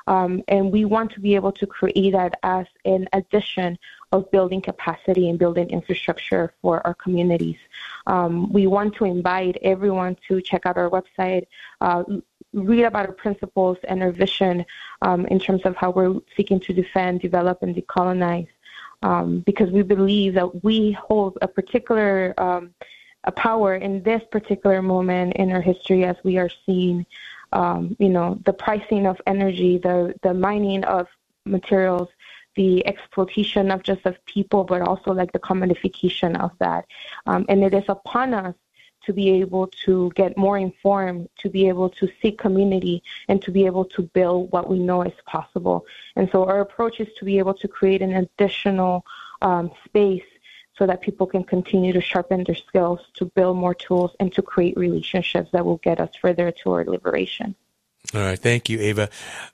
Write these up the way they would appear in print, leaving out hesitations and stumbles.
And we want to be able to create that as an addition of building capacity and building infrastructure for our communities. We want to invite everyone to check out our website, read about our principles and our vision in terms of how we're seeking to defend, develop, and decolonize, because we believe that we hold a particular a power in this particular moment in our history as we are seeing, the pricing of energy, the mining of materials, the exploitation not just of people, but also like the commodification of that. And it is upon us to be able to get more informed, to be able to seek community, and to be able to build what we know is possible. And so our approach is to be able to create an additional space so that people can continue to sharpen their skills, to build more tools, and to create relationships that will get us further to our liberation. All right. Thank you, Ava.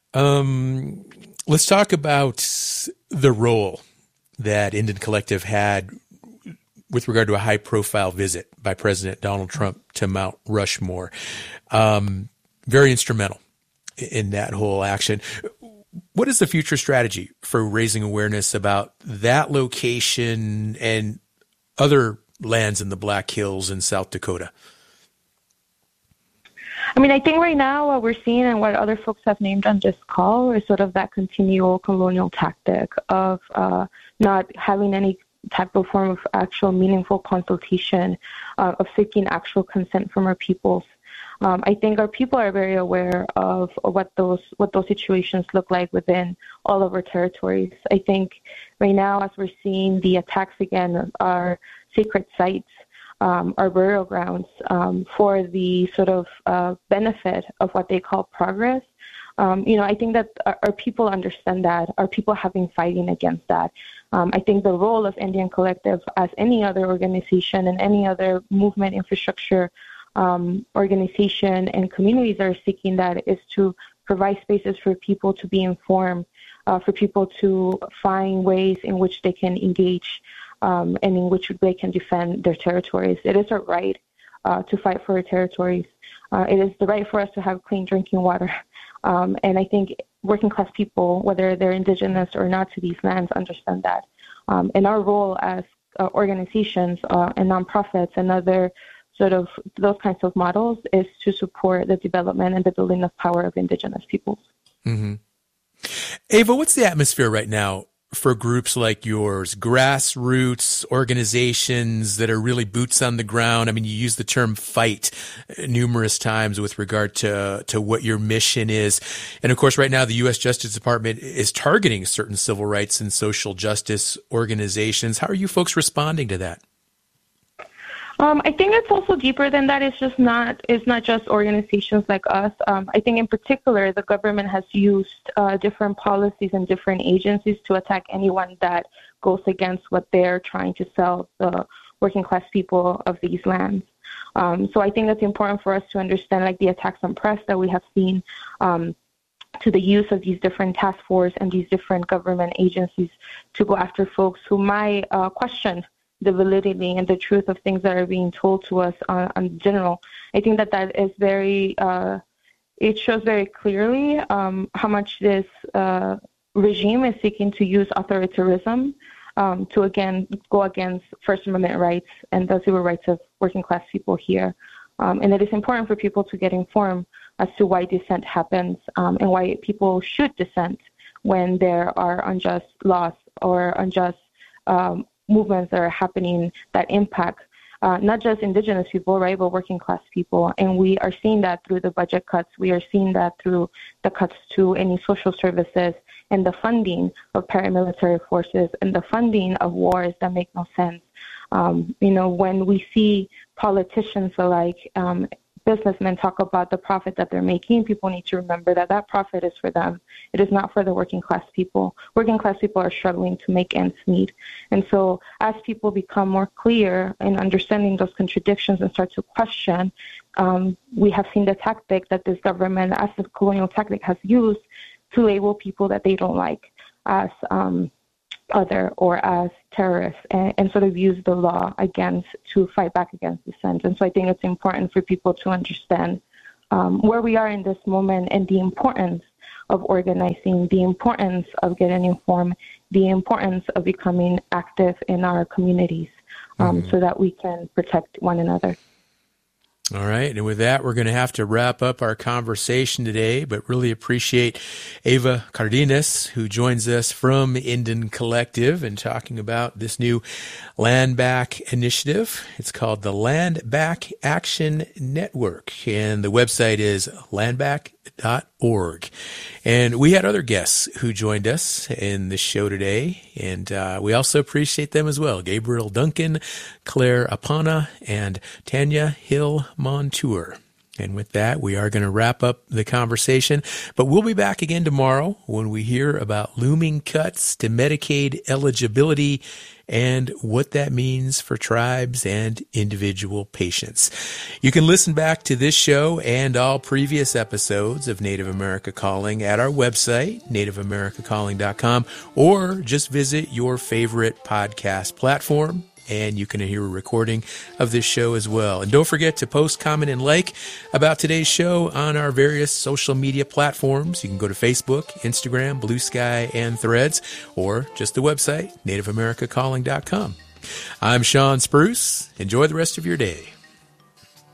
Let's talk about the role that Indian Collective had with regard to a high-profile visit by President Donald Trump to Mount Rushmore. Very instrumental in that whole action. What is the future strategy for raising awareness about that location and other lands in the Black Hills in South Dakota? I mean, I think right now what we're seeing and what other folks have named on this call is sort of that continual colonial tactic of not having any type of form of actual meaningful consultation, of seeking actual consent from our peoples. I think our people are very aware of what those situations look like within all of our territories. I think right now, as we're seeing the attacks again, our sacred sites, our burial grounds, for the sort of benefit of what they call progress. I think that our people understand that. Our people have been fighting against that. I think the role of Indian Collective, as any other organization and any other movement, infrastructure, organization, and communities that are seeking that, is to provide spaces for people to be informed, for people to find ways in which they can engage, and in which they can defend their territories. It is our right to fight for our territories. It is the right for us to have clean drinking water. And I think working class people, whether they're indigenous or not to these lands, understand that. And our role as organizations and nonprofits and other sort of those kinds of models is to support the development and the building of power of indigenous peoples. Mm-hmm. Ava, what's the atmosphere right now for groups like yours, grassroots organizations that are really boots on the ground? I mean, you use the term fight numerous times with regard to what your mission is. And of course, right now, the U.S. Justice Department is targeting certain civil rights and social justice organizations. How are you folks responding to that? I think it's also deeper than that. It's not just organizations like us. I think in particular, the government has used different policies and different agencies to attack anyone that goes against what they're trying to sell the working class people of these lands. So I think it's important for us to understand, like, the attacks on press that we have seen, to the use of these different task force and these different government agencies to go after folks who might question the validity and the truth of things that are being told to us on general. I think that is very, it shows very clearly how much this regime is seeking to use authoritarianism to, again, go against First Amendment rights and the civil rights of working class people here. And it is important for people to get informed as to why dissent happens and why people should dissent when there are unjust laws or unjust movements that are happening that impact not just indigenous people, right, but working class people. And we are seeing that through the budget cuts. We are seeing that through the cuts to any social services and the funding of paramilitary forces and the funding of wars that make no sense. When we see politicians alike, businessmen talk about the profit that they're making, people need to remember that that profit is for them. It is not for the working class people. Working class people are struggling to make ends meet. And so as people become more clear in understanding those contradictions and start to question, we have seen the tactic that this government, as the colonial tactic, has used to label people that they don't like as other or as terrorists, and sort of use the law to fight back against dissent. And so I think it's important for people to understand where we are in this moment and the importance of organizing, the importance of getting informed, the importance of becoming active in our communities so that we can protect one another. All right. And with that, we're going to have to wrap up our conversation today, but really appreciate Eva Cardenas, who joins us from Indian Collective and talking about this new Land Back initiative. It's called the Land Back Action Network, and the website is landback.org. And we had other guests who joined us in the show today, and we also appreciate them as well. Gabriel Duncan, Claire Apana, and Tanya Hill Montour. And with that, we are going to wrap up the conversation, but we'll be back again tomorrow when we hear about looming cuts to Medicaid eligibility and what that means for tribes and individual patients. You can listen back to this show and all previous episodes of Native America Calling at our website, nativeamericacalling.com, or just visit your favorite podcast platform, and you can hear a recording of this show as well. And don't forget to post, comment, and like about today's show on our various social media platforms. You can go to Facebook, Instagram, Blue Sky, and Threads, or just the website, nativeamericacalling.com. I'm Sean Spruce. Enjoy the rest of your day.